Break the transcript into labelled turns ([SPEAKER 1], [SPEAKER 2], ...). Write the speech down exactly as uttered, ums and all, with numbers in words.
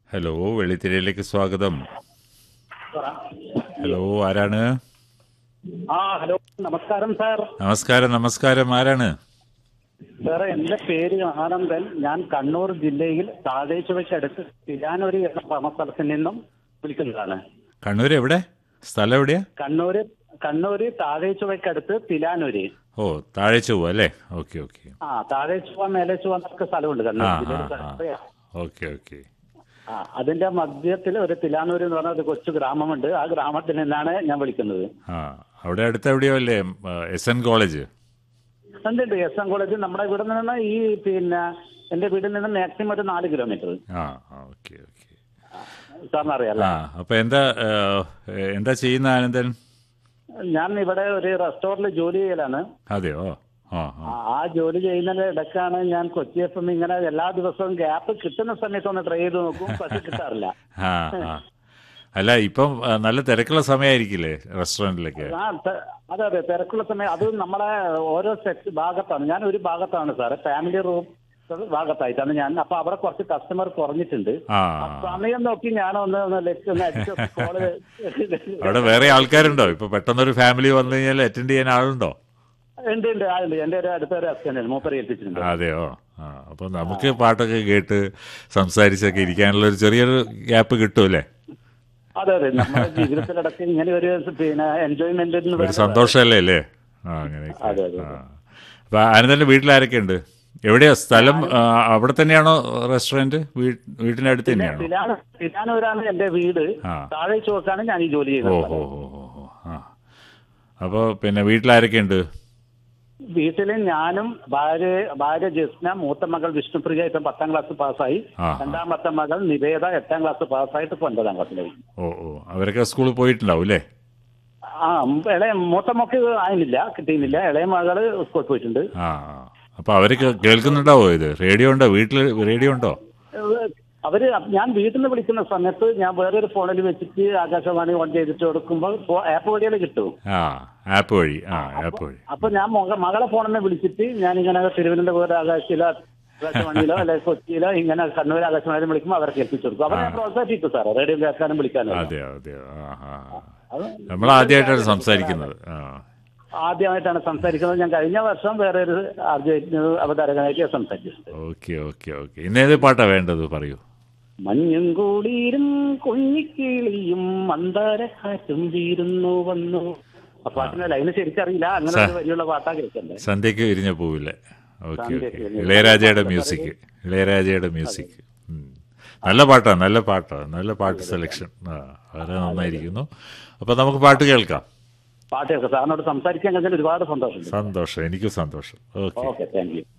[SPEAKER 1] Hello, വെള്ളിത്തിരയിലേക്ക് സ്വാഗതം. Hello, ആരാണ്?
[SPEAKER 2] ആ ഹലോ, നമസ്കാരം സാർ.
[SPEAKER 1] നമസ്കാരം നമസ്കാരം ആരാണ്?
[SPEAKER 2] സാറേ, എന്റെ പേര് ആനന്ദൻ. ഞാൻ കണ്ണൂർ ജില്ലയിൽ താഴേച്ചുവയ്ക്കടുത്ത് തിലാനൂരി എന്ന സ്ഥലത്തിൽ നിന്നും വിളിക്കുന്നതാണ്.
[SPEAKER 1] കണ്ണൂർ എവിടെ? സ്ഥലം എവിടെയാ?
[SPEAKER 2] കണ്ണൂര് കണ്ണൂര് താഴേച്ചുവയ്ക്കടുത്ത് തിലാനൂരി.
[SPEAKER 1] ഓ, താഴെ ചൊവ്വ അല്ലേ? Okay okay.
[SPEAKER 2] ആ താഴേച്ചുവ മേലേച്ചുവ എന്നൊക്കെ സ്ഥലമുണ്ട്
[SPEAKER 1] ആ
[SPEAKER 2] കണ്ണൂർ
[SPEAKER 1] ആ
[SPEAKER 2] ജില്ലയിൽ.
[SPEAKER 1] ആ ഓക്കെ ഓക്കെ.
[SPEAKER 2] ആ അതിന്റെ മധ്യത്തിൽ ഒരു തിലാനൂര് എന്ന് പറഞ്ഞ ഒരു കൊച്ചു ഗ്രാമമുണ്ട്. ആ ഗ്രാമത്തിൽ നിന്നാണ് ഞാൻ വിളിക്കുന്നത്.
[SPEAKER 1] ആ അവിടെ അടുത്ത് എവിടെയോ അല്ലേ എസ് എൻ കോളേജ്?
[SPEAKER 2] എന്തുണ്ട് എസ് എൻ കോളേജ് നമ്മുടെ ഇവിടെ നിന്ന് ഈ പിന്നെ എന്റെ വീട്ടിൽ നിന്ന് മാക്സിമം ഒരു നാല് കിലോമീറ്റർ.
[SPEAKER 1] ആ ഓക്കെ ഓക്കെ.
[SPEAKER 2] സാറിന് അറിയാം.
[SPEAKER 1] ആ അപ്പൊ എന്താ എന്താ ചെയ്യുന്ന ആനന്ദൻ?
[SPEAKER 2] ഞാൻ ഇവിടെ ഒരു റെസ്റ്റോറന്റിൽ ജോലി ചെയ്യലാണ്.
[SPEAKER 1] അതെയോ? ആ
[SPEAKER 2] ആ ആ ജോലി ചെയ്യുന്നതിന്റെ ഇടക്കാണ് ഞാൻ കൊച്ചി എഫ് എം ഇങ്ങനെ എല്ലാ ദിവസവും ഗ്യാപ്പ് കിട്ടുന്ന സമയത്ത് ഒന്ന് ട്രൈ ചെയ്ത് നോക്കും, പക്ഷെ കിട്ടാറില്ല.
[SPEAKER 1] ആ ആ അല്ല, ഇപ്പം ആ, നല്ല തിരക്കുള്ള സമയമായിരിക്കില്ലേ റെസ്റ്റോറൻറ്റിലൊക്കെ?
[SPEAKER 2] ആ ത- അതെ അതെ, തിരക്കുള്ള സമയം. അത് നമ്മളെ ഓരോ സെക്ട് ഭാഗത്താണ്. ഞാൻ ഒരു ഭാഗത്താണ് സാറേ, ഫാമിലി റൂം ഭാഗത്തായിട്ടാണ് ഞാൻ. അപ്പൊ അവിടെ കുറച്ച് കസ്റ്റമർ കുറഞ്ഞിട്ടുണ്ട്.
[SPEAKER 1] ആ
[SPEAKER 2] ആ സമയം നോക്കി ഞാൻ ഒന്ന് ഒന്ന് ലെഫ്റ്റ് ഒന്ന് അടിച്ച് കോള്
[SPEAKER 1] അവിടെ വേറെ ആൾക്കാരുണ്ടോ? ഇപ്പൊ പെട്ടെന്നൊരു ഫാമിലി വന്നു കഴിഞ്ഞാൽ അറ്റൻഡ് ചെയ്യാൻ ആളുണ്ടോ?
[SPEAKER 2] ഉണ്ട് ഉണ്ട് ആളുണ്ട്. എന്റെ ഒരു അടുത്തൊരു അസിസ്റ്റന്റ് മൂപ്പര് ഏൽപ്പിച്ചിട്ടുണ്ട്.
[SPEAKER 1] അതെയോ? ആ അപ്പൊ നമുക്ക് പാട്ടൊക്കെ കേട്ട് സംസാരിച്ചൊക്കെ ഇരിക്കാനുള്ള ഒരു ചെറിയൊരു ഗ്യാപ്പ് കിട്ടുമല്ലേ?
[SPEAKER 2] അതെ അതെ, നമ്മുടെ ജീവിതത്തിലടക്കം ഇങ്ങനെ ഒരു പിന്നെ എൻജോയ്മെന്റ്
[SPEAKER 1] ഒരു സന്തോഷമല്ലേ അല്ലേ? ആ അങ്ങനെയൊക്കെ.
[SPEAKER 2] അതെ, അതെ.
[SPEAKER 1] ആ അപ്പൊ ആനന്ദന്റെ വീട്ടിൽ ആരൊക്കെ ഉണ്ട്? എവിടെയാ സ്ഥലം? ആ, അവിടെ തന്നെയാണോ റെസ്റ്റോറന്റ്? വീട്ടിന്റെ അടുത്ത് തന്നെയാണോ?
[SPEAKER 2] തിലാനൂരാണ് എന്റെ വീട്.
[SPEAKER 1] ആ.
[SPEAKER 2] താഴെ ചുവക്കാണ് ഞാൻ ഈ ജോലി
[SPEAKER 1] ഓ
[SPEAKER 2] ചെയ്യുന്നത്.
[SPEAKER 1] ഓ ഓ ഓ ആ അപ്പൊ പിന്നെ വീട്ടിൽ ആരൊക്കെ ഉണ്ട്?
[SPEAKER 2] വീട്ടില് ഞാനും ഭാര്യ ഭാര്യ ജസ്ന, മൂത്ത മകൾ വിഷ്ണുപ്രിയ ഇപ്പം പത്താം ക്ലാസ് പാസ്സായി.
[SPEAKER 1] ആ.
[SPEAKER 2] രണ്ടാമത്തെ മകൾ നിവേദ എട്ടാം ക്ലാസ് പാസ്സായിട്ട് ഇപ്പൊ ഒൻപതാം ക്ലാസ്സിലായി.
[SPEAKER 1] ഓ ഓ അവരൊക്കെ സ്കൂളിൽ പോയിട്ടുണ്ടാവും അല്ലേ?
[SPEAKER 2] ആ ഇളയ മൂത്ത മക്ക് ആയിരുന്നില്ല, കിട്ടിയിരുന്നില്ല. ഇളയ മകള് സ്കൂളിൽ പോയിട്ടുണ്ട്.
[SPEAKER 1] ആ ആ. അപ്പൊ അവരൊക്കെ കേൾക്കുന്നുണ്ടാവോ ഇത്? റേഡിയോ ഉണ്ടോ വീട്ടിൽ? റേഡിയോ ഉണ്ടോ?
[SPEAKER 2] അവര് ഞാൻ വീട്ടിൽ നിന്ന് വിളിക്കുന്ന സമയത്ത് ഞാൻ വേറൊരു ഫോണിൽ വെച്ചിട്ട് ആകാശവാണി ഓൺ ചെയ്തിട്ട് കൊടുക്കുമ്പോൾ ആപ്പ് വഴികൾ കിട്ടും.
[SPEAKER 1] ആ ആപ്പ് വഴി. ആ ആപ്പ് വഴി.
[SPEAKER 2] അപ്പൊ ഞാൻ മക- മകളെ ഫോണിൽ നിന്ന് വിളിച്ചിട്ട് ഞാനിങ്ങനെ തിരുവനന്തപുരം ആകാശയിലോ ആകാശവാണിയിലോ അല്ലെങ്കിൽ കൊച്ചിയിലോ ഇങ്ങനെ കണ്ണൂർ ആകാശവാണിയിലും വിളിക്കുമ്പോൾ അവർക്ക് ഏൽപ്പിച്ചു കൊടുക്കും. അവരെ ഞാൻ പ്രോത്സാഹിപ്പിക്കും സാറേ, റേഡിയോ കേൾക്കാനും വിളിക്കാനും.
[SPEAKER 1] അതെയോ അതെയോ? ആ ആ നമ്മൾ ആദ്യമായിട്ടാണ് സംസാരിക്കുന്നത്. ആ
[SPEAKER 2] ആദ്യമായിട്ടാണ് സംസാരിക്കുന്നത്. ഞാൻ കഴിഞ്ഞ വർഷം വേറെ ഒരു അവതാരകനായിട്ട് സംസാരിച്ചിട്ടുണ്ട്.
[SPEAKER 1] Okay okay okay. ഇന്നേത് പാട്ടാ വേണ്ടത് പറയൂ.
[SPEAKER 2] മഞ്ഞും കൂടിയും കുഞ്ഞിക്കിളിയും മന്ദാരക്കാറ്റും വീരുന്നു വന്നു. ആ പാട്ടിന്റെ ലൈന് ശരിക്കറിയില്ല. അങ്ങനെ ഒരു വരിയുള്ള പാട്ടാ കേൾക്കണ്ടേ.
[SPEAKER 1] സന്ധ്യക്ക് വിരിഞ്ഞ പൂവില്ലേ? Okay okay. ഇളയരാജയുടെ മ്യൂസിക്. ഇളയരാജയുടെ മ്യൂസിക്. നല്ല പാട്ടാ, നല്ല പാട്ടാ, നല്ല പാട്ട് സെലക്ഷൻ. ആ വളരെ നന്നായിരിക്കുന്നു. അപ്പൊ നമുക്ക് പാട്ട് കേൾക്കാം.
[SPEAKER 2] പാട്ട് കേൾക്കാം. സാറിനോട് സംസാരിക്കാൻ കഴിഞ്ഞാൽ ഒരുപാട് സന്തോഷം.
[SPEAKER 1] സന്തോഷം, എനിക്കും സന്തോഷം. ഓക്കെ.
[SPEAKER 2] Okay, thank you.